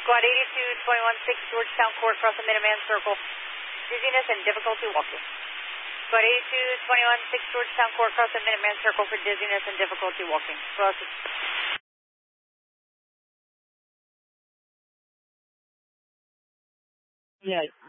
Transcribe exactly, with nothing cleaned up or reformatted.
Squad eighty-two, twenty-one six, Georgetown Court, cross the Minuteman Circle. Dizziness and difficulty walking. Squad eighty-two, twenty-one six, Georgetown Court, cross the Minuteman Circle for dizziness and difficulty walking. Cross it. Yeah.